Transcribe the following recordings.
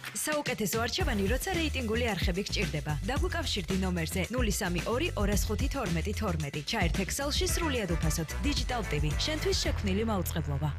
საუკეთესო არჩევანი, როცა რეიტინგული არხები გჭირდება. დაგვიკავშირდი ნომერზე 032 205 12 12. ჩაერთ Excel-ში სრულიად უფასოდ. Digital TV, შენთვის შექმნილი მაუწყებლობა.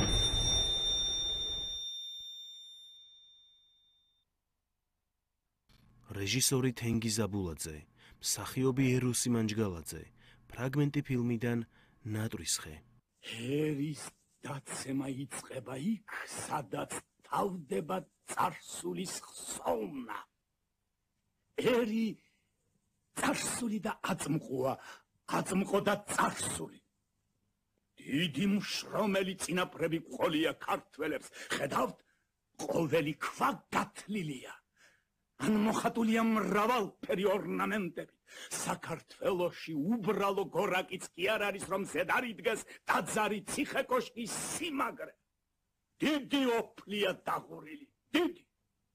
რეჟისორი თენგიზ აბულაძე, მსახიობი ეროსი მანჯგალაძე, ფრაგმენტი ფილმიდან ნატვრისხე. ერის დაცემა იწყება იქ, სადაც თავდება წარსულის ხსოვნა. ერი წარსული და აწმყოა, აწმყო და წარსული. დიდი მშრომელი წინაპრები ყოლია ქართველებს, ხედავთ, ყოველი ქვა გათლილია. ან მოხატულია მრავალფერი ორნამენტები. საქართველოში უბრალო გორაკიც კი არ არის, რომ ზედარიდგეს ტაძარი ციხე-კოშკის სიმაგრე. დიდი ოფლია დაღურილი, დიდი.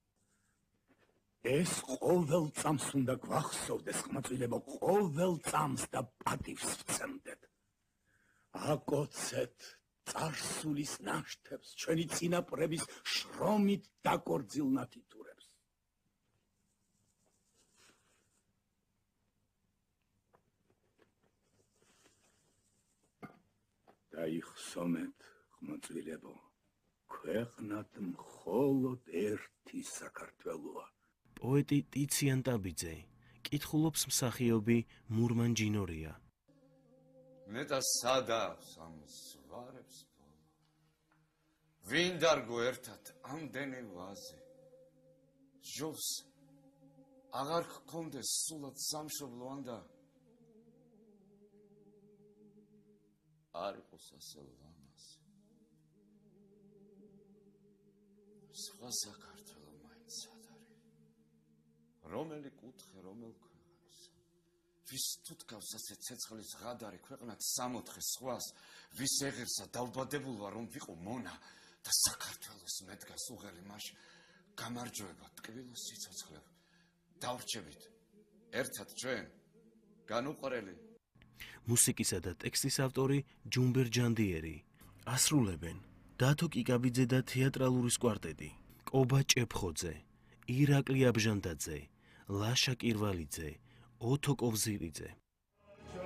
ეს ყოველ წამს უნდა გვახსოვდეს, ხმაწვილებო, ყოველ წამს და პატივს ვცემდეთ. აკოცეთ წარსულის ნაშთებს, ჩვენი წინაპრების შრომით დაკორძილ ნათითურებს. დაიხსომეთ, ხმაწვილებო, ქვეყნად მხოლოდ ერთი საქართველოა. პოეტი ტიციან ტაბიძე, კითხულობს მსახიობი მურმან ჯინორია. მეტა სადავს ამ ზვარებს ბოლო. ვინ დარგო ერთად ამდენი ვაზე. ჟოვს აღარ გქონდეს სულად სამშობლო ანდა. არ იყოს ასე ლამაზი. სხვა საქართველო მაინც არ არის. რომელი კუთხე, რომელ ქვეყანას. ვის თუთქავს ასე ცეცხლის ღადარი ქვეყნად 64 სხვას, ვის ეღერსა დავბადებულ ვარ, რომ ვიყო მონა და საქართველოს მედგას უღელი მაშ გამარჯვება ტკბილოს სიცოცხლებ. დავრჩებით ერთად ჩვენ განუყრელი. მუსიკისა და ტექსტის ავტორი ჯუმბერ ჯანდიერი. ასრულებენ დათო კიკაბიძე და თეატრალურის კვარტეტი, კობა ჭეფხოძე, ირაკლი აბჟანდაძე, ლაშა კირვალიძე, ოთო კოვზირიძე.